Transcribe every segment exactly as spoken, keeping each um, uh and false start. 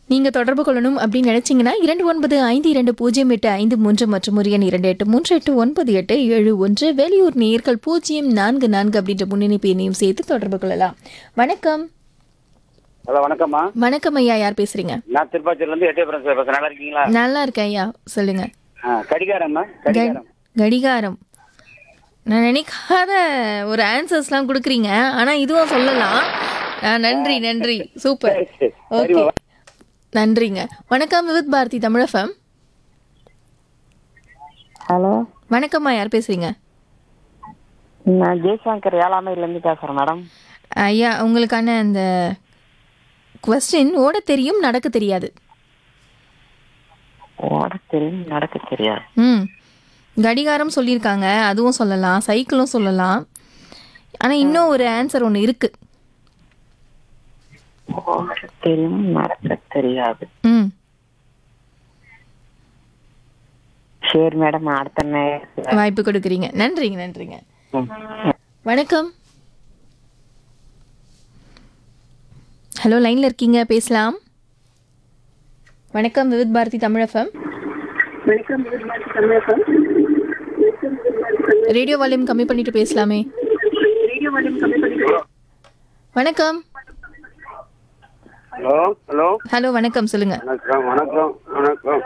நீங்க தொடர்பு கொள்ளணும் அப்படின்னு நினைச்சீங்கன்னா இரண்டு ஒன்பது ஐந்து இரண்டு பூஜ்ஜியம் எட்டு ஐந்து மூன்று மற்றும் ஒரு எண் இரண்டு எட்டு மூன்று எட்டு ஒன்பது எட்டு ஏழு ஒன்று வெளியூர் நேயர்கள் பூஜ்ஜியம் நான்கு நான்கு அப்படின்ற முன்னணிப்பு எண்ணையும் சேர்த்து தொடர்பு கொள்ளலாம். வணக்கம். ஹலோ வணக்கம்மா. வணக்கம் ஐயா, யார் பேசுறீங்க? நான் திருப்பாச்சூர்ல இருந்து எட்டயபுரம் பேசுறேன். நல்லா இருக்கீங்களா? நல்லா இருக்கேன் ஐயா, சொல்லுங்க. ஆ, கடிகாரம்மா. கடிகாரம். கடிகாரம். நான் நினைக்காத ஒரு ஆன்சர்ஸ்லாம் கொடுக்குறீங்க, ஆனா இதுவும் சொல்லலாம். ஆ, நன்றி நன்றி, சூப்பர். ஓகே, நன்றிங்க. வணக்கம், விவித் பாரதி தமிழ் எஃப்எம். ஹலோ வணக்கம்மா, யார் பேசுறீங்க? நான் ஜெய்சங்கர் ஏழாமையிலேருந்து பேசுகிறேன் மேடம். ஐயா, உங்களுக்கான அந்த கொஸ்டின் ஓட தெரியும் நடக்க தெரியாது. ஓட தெரியும் நடக்க தெரியாது. ம் கடிகாரம் சொல்லியிருக்காங்க, அதுவும் சொல்லலாம், சைக்கிளும் சொல்லலாம். ஆனால் இன்னும் ஒரு ஆன்சர் ஒன்று இருக்கு. ஓட தெரியும் நடக்க தெரியாது. ம் சரி மேடம், அடுத்த நேரம் வாய்ப்பு கொடுக்குறீங்க. நன்றிங்க நன்றிங்க. வணக்கம். ஹலோ, லைன்ல இருக்கீங்க, பேசலாம். வணக்கம், Vividh Bharathi Tamil FM. Radio volume கம்மி பண்ணிட்டு பேசலாமே. வணக்கம். ஹலோ ஹலோ ஹலோ, வணக்கம், சொல்லுங்க. வணக்கம் வணக்கம் வணக்கம்.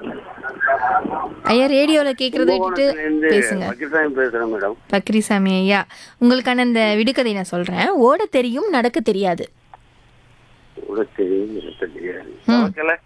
ஐயா, ரேடியோல கேக்குறத விட்டுட்டு பேசுங்க. வக்கீல்சாமி பேசுறேன் மேடம். பக்ரிசாமி ஐயா, உங்களுக்கான இந்த விடுகதை நான் சொல்றேன். ஓட தெரியும் நடக்க தெரியாது. ஓட தெரியும் நடக்க தெரியாது. ஓகேல.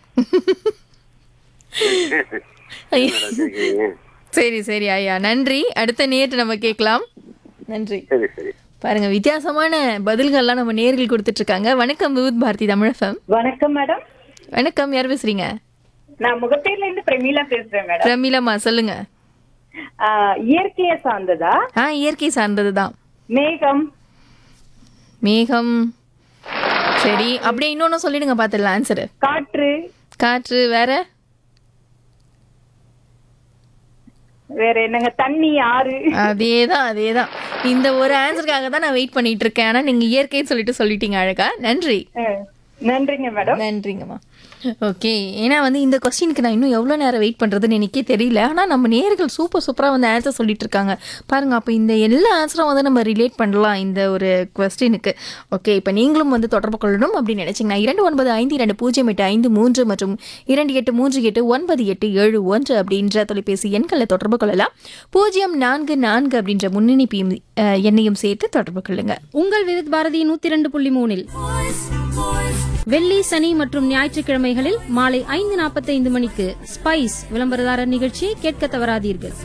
சரி சரி ஐயா, நன்றி. அடுத்த நேற்று நம்ம கேட்கலாம். நன்றி. சரி சரி. பாருங்க, வித்தியாசமான பதில்கள்லாம் நம்ம நேர்கள் கொடுத்துட்டு இருக்காங்க. வணக்கம், விவித் பாரதி தமிழ் எஃப்எம். வணக்கம் மேடம். வணக்கம், யார் பேசுறீங்க? நான் முகப்பேர்ல இருந்து பிரமீளா பேசுறேன் மேடம். பிரமிளமா, சொல்லுங்க. ஆஹ், இயற்கையை சார்ந்ததா? ஆ, இயற்கை சார்ந்ததுதான். மேகம். மேகம். சரி, அப்படியே இன்னொன்னு சொல்லிடுங்க, பாத்துடலாம் ஆன்சரு. காற்று. காற்று. வேற வேற என்னங்க? தண்ணி, ஆறு. அதேதான் அதேதான். இந்த ஒரு ஆன்சருக்காக தான் நான் வெயிட் பண்ணிட்டு இருக்கேன். ஆனா நீங்க இயற்கைன்னு சொல்லிட்டு சொல்லிட்டீங்க அழகா. நன்றி. அஹ், நன்றிங்க மேடம். நன்றிங்கம்மா. ஓகே, ஏன்னா வந்து இந்த கொஸ்டினுக்கு நான் இன்னும் எவ்வளோ நேரம் வெயிட் பண்ணுறதுன்னு எனக்கே தெரியல. ஆனால் நம்ம நேர்கள் சூப்பர் சூப்பராக வந்து ஆன்சர் சொல்லிட்டு இருக்காங்க பாருங்க. அப்போ இந்த எல்லா ஆன்சரும் வந்து நம்ம ரிலேட் பண்ணலாம் இந்த ஒரு கொஸ்டினுக்கு. ஓகே, இப்போ நீங்களும் வந்து தொடர்பு கொள்ளணும் அப்படின்னு நினைச்சிங்கன்னா இரண்டு ஒன்பது ஐந்து இரண்டு பூஜ்ஜியம் எட்டு ஐந்து மூன்று மற்றும் இரண்டு எட்டு மூன்று எட்டு ஒன்பது எட்டு ஏழு ஒன்று அப்படின்ற தொலைபேசி எண்களை தொடர்பு கொள்ளலாம். பூஜ்ஜியம் நான்கு நான்கு அப்படின்ற முன்னணிப்பையும் எண்ணையும் சேர்த்து தொடர்பு கொள்ளுங்க. உங்கள் விவித் பாரதி நூத்தி இரண்டு புள்ளி மூணில் வெள்ளி, சனி மற்றும் ஞாயிற்றுக்கிழமைகளில் மாலை ஐந்து நாற்பத்தைந்து மணிக்கு ஸ்பைஸ் விளம்பரதாரர் நிகழ்ச்சியை கேட்க தவறாதீர்கள்.